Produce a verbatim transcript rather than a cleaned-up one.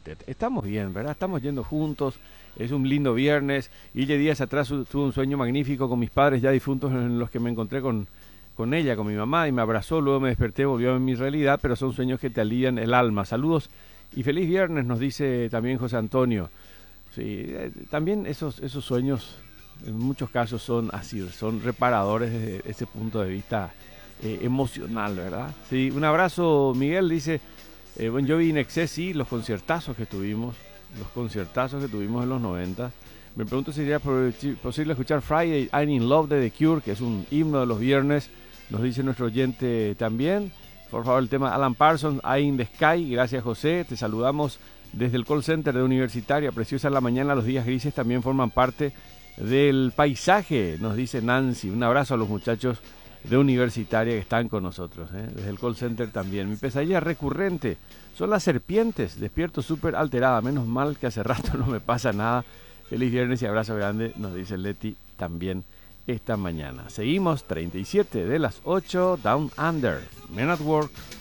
United. Estamos bien, ¿verdad? Estamos yendo juntos. Es un lindo viernes. Guille días atrás tuve un sueño magnífico con mis padres ya difuntos en los que me encontré con, con ella, con mi mamá, y me abrazó. Luego me desperté, volvió a mi realidad, pero son sueños que te alivian el alma. Saludos y feliz viernes, nos dice también José Antonio. Sí, eh, también esos, esos sueños en muchos casos son así, son reparadores desde ese punto de vista eh, emocional, ¿verdad? Sí, un abrazo, Miguel, dice, eh, bueno, yo vi In Excess, sí, los conciertazos que tuvimos, los conciertazos que tuvimos en los noventa. Me pregunto si sería posible escuchar Friday I'm in Love de The Cure, que es un himno de los viernes, nos dice nuestro oyente también. Por favor, el tema Alan Parsons, Eye in the Sky. Gracias, José, te saludamos desde el call center de Universitaria, preciosa en la mañana, los días grises también forman parte del paisaje, nos dice Nancy. Un abrazo a los muchachos de Universitaria que están con nosotros, ¿eh? Desde el call center también. Mi pesadilla recurrente son las serpientes, despierto súper alterada, menos mal que hace rato no me pasa nada. Feliz viernes y abrazo grande, nos dice Leti también esta mañana. Seguimos, treinta y siete de las ocho, Down Under, Men at Work.